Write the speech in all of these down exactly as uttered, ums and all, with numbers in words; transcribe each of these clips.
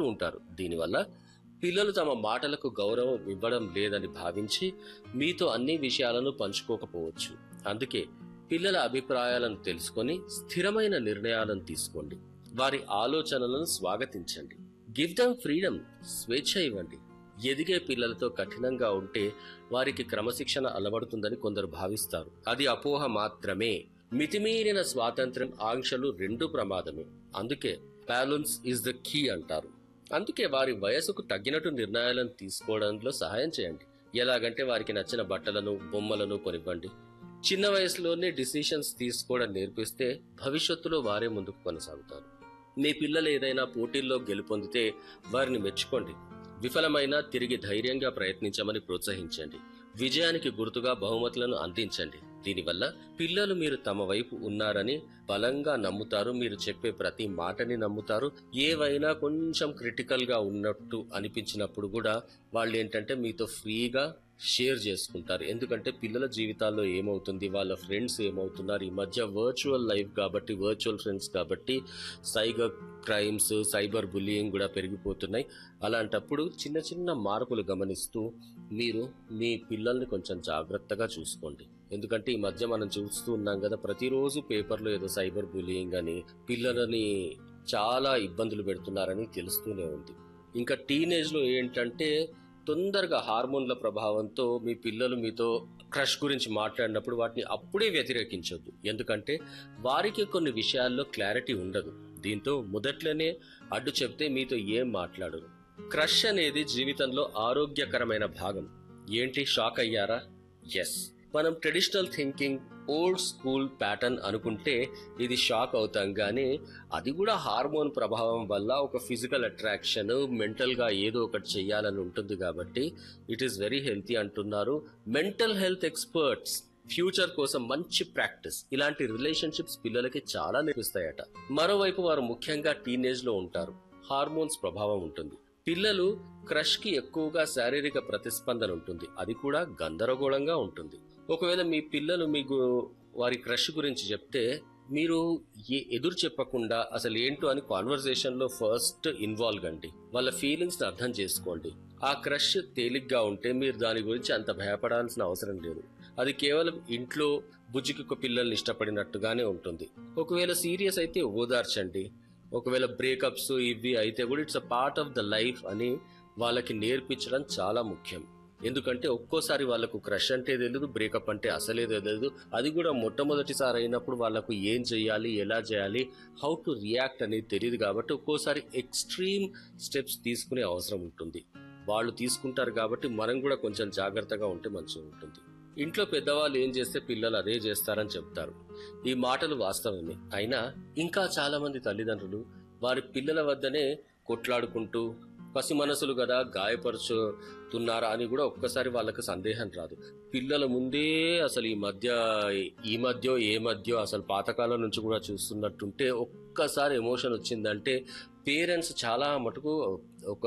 ఉంటారు. దీనివల్ల పిల్లలు తమ మాటలకు గౌరవం ఇవ్వడం లేదని భావించి మీతో అన్ని విషయాలను పంచుకోకపోవచ్చు. అందుకే పిల్లల అభిప్రాయాలను తెలుసుకొని స్థిరమైన నిర్ణయాలను తీసుకోండి. వారి ఆలోచనలను స్వాగతించండి. గివ్ దెమ్ ఫ్రీడమ్, స్వేచ్ఛ ఇవ్వండి. ఎదిగే పిల్లలతో కఠినంగా ఉంటే వారికి క్రమశిక్షణ అలవడుతుందని కొందరు భావిస్తారు. అది అపోహ మాత్రమే. మితిమీరిన స్వాతంత్ర్యం, ఆంక్షలు రెండు ప్రమాదమే. అందుకే బ్యాలెన్స్ ఇస్ ద కీ అంటారు. అందుకే వారి వయసుకు తగ్గినట్టు నిర్ణయాలను తీసుకోవడంలో సహాయం చేయండి. ఎలాగంటే వారికి నచ్చిన బట్టలను, బొమ్మలను కొనివ్వండి. చిన్న వయసులోనే డిసిషన్స్ తీసుకోవడం నేర్పిస్తే భవిష్యత్తులో వారే ముందుకు కొనసాగుతారు. మీ పిల్లలు ఏదైనా పోటీల్లో గెలుపొందితే వారిని మెచ్చుకోండి. విఫలమైనా తిరిగి ధైర్యంగా ప్రయత్నించమని ప్రోత్సహించండి. విజయానికి గుర్తుగా బహుమతులను అందించండి. దీనివల్ల పిల్లలు మీరు తమ వైపు ఉన్నారని బలంగా నమ్ముతారు. మీరు చెప్పే ప్రతి మాటని నమ్ముతారు. ఏవైనా కొంచెం క్రిటికల్ గా ఉన్నట్టు అనిపించినప్పుడు కూడా వాళ్ళు ఏంటంటే మీతో ఫ్రీగా షేర్ చేసుకుంటారు. ఎందుకంటే పిల్లల జీవితాల్లో ఏమవుతుంది, వాళ్ళ ఫ్రెండ్స్ ఏమవుతున్నారు, ఈ మధ్య వర్చువల్ లైఫ్ కాబట్టి, వర్చువల్ ఫ్రెండ్స్ కాబట్టి సైబర్ క్రైమ్స్, సైబర్ బుల్లియింగ్ కూడా పెరిగిపోతున్నాయి. అలాంటప్పుడు చిన్న చిన్న మార్పులు గమనిస్తూ మీరు మీ పిల్లల్ని కొంచెం జాగ్రత్తగా చూసుకోండి. ఎందుకంటే ఈ మధ్య మనం చూస్తూ ఉన్నాం కదా, ప్రతిరోజు పేపర్లో ఏదో సైబర్ బుల్లియింగ్ అని పిల్లలని చాలా ఇబ్బందులు పెడుతున్నారని తెలుస్తూనే ఉంది. ఇంకా టీనేజ్ లో ఏంటంటే తొందరగా హార్మోన్ల ప్రభావంతో మీ పిల్లలు మీతో క్రష్ గురించి మాట్లాడినప్పుడు వాటిని అప్పుడే వ్యతిరేకించొద్దు. ఎందుకంటే వారికి కొన్ని విషయాల్లో క్లారిటీ ఉండదు. దీంతో మొదట్లోనే అడ్డు చెప్తే మీతో ఏం మాట్లాడరు. క్రష్ అనేది జీవితంలో ఆరోగ్యకరమైన భాగం. ఏంటి, షాక్ అయ్యారా? ఎస్, మనం traditional thinking, old school pattern అనుకుంటే ఇది షాక్ అవుతాం. కానీ అది కూడా హార్మోన్ ప్రభావం వల్ల ఒక ఫిజికల్ అట్రాక్షన్, మెంటల్ గా ఏదో ఒకటి చెయ్యాలని ఉంటుంది. కాబట్టి ఇట్ ఈస్ వెరీ హెల్తీ అంటున్నారు మెంటల్ హెల్త్ ఎక్స్పర్ట్స్. ఫ్యూచర్ కోసం మంచి ప్రాక్టీస్. ఇలాంటి రిలేషన్షిప్స్ పిల్లలకి చాలా నేర్పిస్తాయట. మరోవైపు వారు ముఖ్యంగా టీనేజ్ లో ఉంటారు. హార్మోన్స్ ప్రభావం ఉంటుంది. పిల్లలు క్రష్ కి ఎక్కువగా శారీరక ప్రతిస్పందన ఉంటుంది. అది కూడా గందరగోళంగా ఉంటుంది. ఒకవేళ మీ పిల్లలు మీకు వారి క్రష్ గురించి చెప్తే మీరు ఏ ఎదురు చెప్పకుండా అసలు ఏంటో అని కాన్వర్సేషన్ లో ఫస్ట్ ఇన్వాల్వ్ కండి. వాళ్ళ ఫీలింగ్స్ ని అర్థం చేసుకోండి. ఆ క్రష్ తేలిగ్గా ఉంటే మీరు దాని గురించి అంత భయపడాల్సిన అవసరం లేదు. అది కేవలం ఇంట్లో బుజ్జికి పిల్లల్ని ఇష్టపడినట్టుగానే ఉంటుంది. ఒకవేళ సీరియస్ అయితే ఓదార్చండి. ఒకవేళ బ్రేకప్స్ ఇవి అయితే కూడా it's a part of the life అని వాళ్ళకి నేర్పించడం చాలా ముఖ్యం. ఎందుకంటే ఒక్కోసారి వాళ్ళకు క్రష్ అంటే తెలియదు, బ్రేకప్ అంటే అసలే తెలియదు. అది కూడా మొట్టమొదటిసారి అయినప్పుడు వాళ్ళకు ఏం చేయాలి, ఎలా చేయాలి, హౌ టు రియాక్ట్ అనేది తెలియదు. కాబట్టి ఒక్కోసారి ఎక్స్ట్రీమ్ స్టెప్స్ తీసుకునే అవసరం ఉంటుంది. వాళ్ళు తీసుకుంటారు కాబట్టి మనం కూడా కొంచెం జాగ్రత్తగా ఉంటే మంచిగా ఉంటుంది. ఇంట్లో పెద్దవాళ్ళు ఏం చేస్తే పిల్లలు అదే చేస్తారని చెప్తారు. ఈ మాటలు వాస్తవమే. అయినా ఇంకా చాలా మంది తల్లిదండ్రులు వారి పిల్లల వద్దనే కొట్లాడుకుంటూ పసి మనసులు కదా గాయపరుచుతున్నారా అని కూడా ఒక్కసారి వాళ్ళకి సందేహం రాదు. పిల్లల ముందే అసలు ఈ మధ్య ఈ మధ్య ఏ మధ్య అసలు పాతకాలం నుంచి కూడా చూస్తున్నట్టుంటే ఒక్కసారి ఎమోషన్ వచ్చిందంటే పేరెంట్స్ చాలా మటుకు ఒక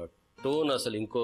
టోన్ అసలు ఇంకో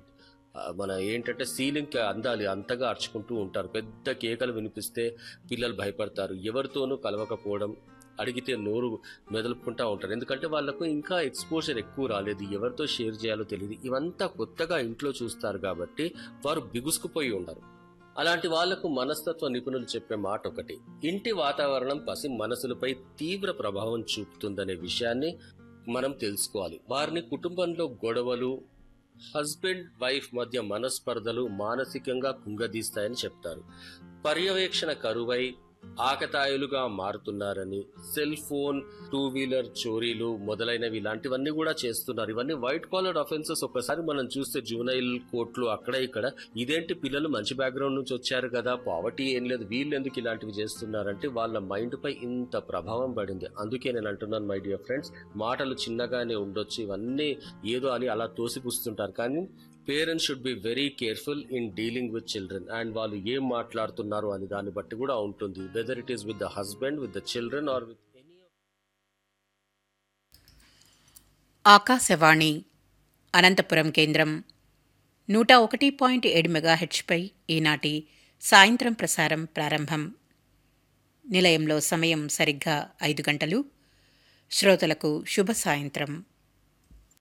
మన ఏంటంటే సీలింగ్ అందాలి అంతగా అర్చుకుంటూ ఉంటారు. పెద్ద కేకలు వినిపిస్తే పిల్లలు భయపడతారు. ఎవరితోనూ కలవకపోవడం, అడిగితే నోరు మెదలుపుకుంటా ఉంటారు. ఎందుకంటే వాళ్ళకు ఇంకా ఎక్స్పోజర్ ఎక్కువ రాలేదు, ఎవరితో షేర్ చేయాలో తెలియదు. ఇవంతా కొత్తగా ఇంట్లో చూస్తారు కాబట్టి వారు బిగుసుకుపోయి ఉన్నారు. అలాంటి వాళ్లకు మనస్తత్వ నిపుణులు చెప్పే మాట ఒకటి, ఇంటి వాతావరణం పసి మనసులపై తీవ్ర ప్రభావం చూపుతుందనే విషయాన్ని మనం తెలుసుకోవాలి. వారిని కుటుంబంలో గొడవలు, హస్బెండ్ వైఫ్ మధ్య మనస్పర్ధలు మానసికంగా కుంగదీస్తాయని చెప్తారు. పర్యవేక్షణ కరువై ఆకతాయిలుగా మారుతున్నారని, సెల్ ఫోన్, టూ వీలర్ చోరీలు మొదలైనవి ఇలాంటివన్నీ కూడా చేస్తున్నారు. ఇవన్నీ వైట్ కాలర్ అఫెన్సెస్. ఒకసారి మనం చూస్తే జూనైల్ కోర్టులు అక్కడ ఇక్కడ ఇదేంటి పిల్లలు మంచి బ్యాక్గ్రౌండ్ నుంచి వచ్చారు కదా, పావర్టీ ఏం లేదు, వీళ్ళు ఎందుకు ఇలాంటివి చేస్తున్నారంటే వాళ్ళ మైండ్ పై ఇంత ప్రభావం పడింది. అందుకే నేను అంటున్నాను మై డియర్ ఫ్రెండ్స్, మాటలు చిన్నగానే ఉండొచ్చు, ఇవన్నీ ఏదో అని అలా తోసిపుస్తుంటారు. కానీ parents should be very careful in dealing with children. And వాళ్ళు ఏం మాట్లాడుతున్నారు అని దాన్ని బట్టి కూడా ఉంటుంది, whether it is with the husband, with the children are with any. Akashvani Anantapuram కేంద్రం నూట ఒకటి పాయింట్ ఏడు మెగాహెచ్పై ఈనాటి సాయంత్రం ప్రసారం ప్రారంభం. నిలయంలో సమయం సరిగ్గా ఐదు గంటలు. శ్రోతలకు శుభ సాయంత్రం.